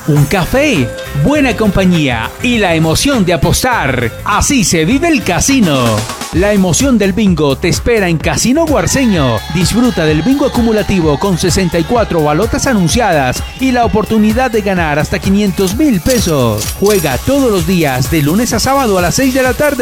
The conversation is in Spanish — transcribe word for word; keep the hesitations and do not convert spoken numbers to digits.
un café, buena compañía y la emoción de apostar. Así se vive el casino. La emoción del bingo te espera en Casino Guarceño. Disfruta del bingo acumulativo con sesenta y cuatro balotas anunciadas y la oportunidad de ganar hasta quinientos mil pesos. Juega todos los días de lunes a sábado a las seis de la tarde.